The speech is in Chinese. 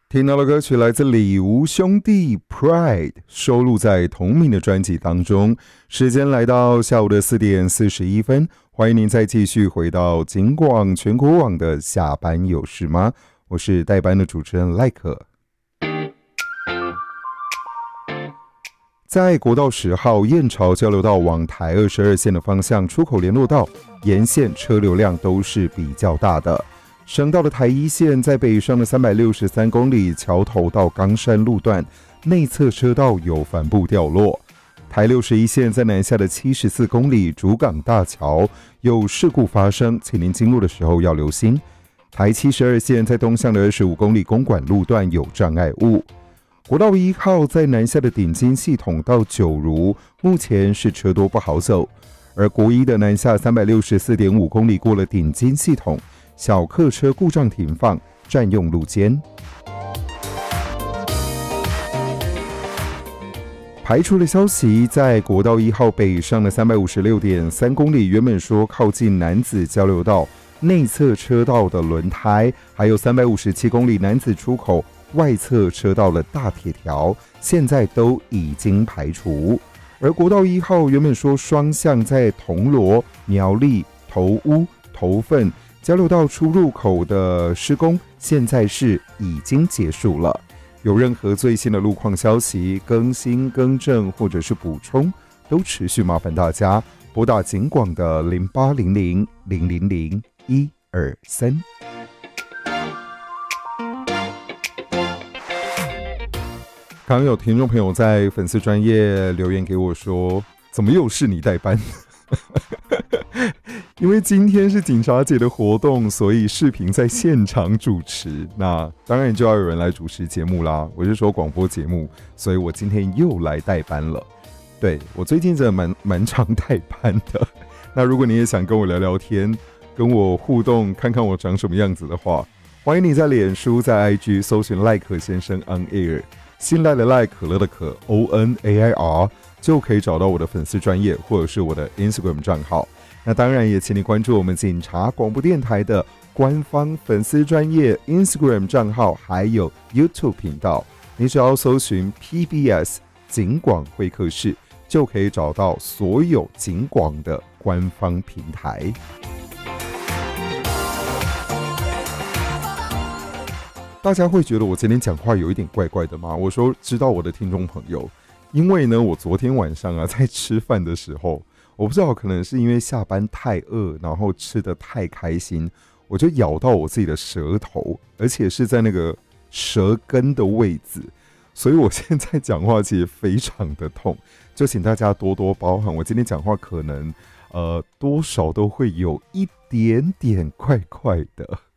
听到的歌曲来自李吴兄弟 Pride， 收录在同名的专辑当中。时间来到下午的4点41分，欢迎您再继续回到警广全国网的下班有事吗？我是代班的主持人赖可。在国道10号燕巢交流道往台22线的方向出口联络道沿线车流量都是比较大的。省道的台一线在北上的363公里桥头到冈山路段内侧车道有帆布掉落。台61线在南下的74公里竹港大桥有事故发生，请您经过的时候要留心。台72线在东向的25公里公馆路段有障碍物。国道1号在南下的顶金系统到九如目前是车多不好走，而国一的南下364.5公里过了顶金系统，小客车故障停放，占用路肩。排除的消息，在国道1号北上的356.3公里，原本说靠近楠梓交流道内侧车道的轮胎，还有357公里楠梓出口外侧车道的大铁条，现在都已经排除。而国道1号原本说双向在铜锣、苗栗、头屋、头份交流道出入口的施工，现在是已经结束了。有任何最新的路况消息、更新、更正或者是补充，都持续麻烦大家拨打警广的0800-000-123。刚刚有听众朋友在粉丝专页留言给我说，怎么又是你代班？因为今天是警察节的活动，所以视频在现场主持，那当然就要有人来主持节目啦。我是说广播节目，所以我今天又来代班了。对，我最近真的蛮常代班的。那如果你也想跟我聊聊天，跟我互动，看看我长什么样子的话，欢迎你在脸书、在 IG 搜寻赖可先生 on air， 信赖的赖，可乐的可 ONAIR， 就可以找到我的粉丝专页或者是我的 Instagram 账号。那当然也请你关注我们警察广播电台的官方粉丝专页 Instagram 账号，还有 YouTube 频道。你只要搜寻 PBS 警广会客室，就可以找到所有警广的官方平台。大家会觉得我今天讲话有一点怪怪的吗？我说知道我的听众朋友，因为呢，我昨天晚上在吃饭的时候，我不知道可能是因为下班太饿，然后吃得太开心，我就咬到我自己的舌头，而且是在那个舌根的位置，所以我现在讲话其实非常的痛，就请大家多多包涵。我今天讲话可能多少都会有一点点怪怪的。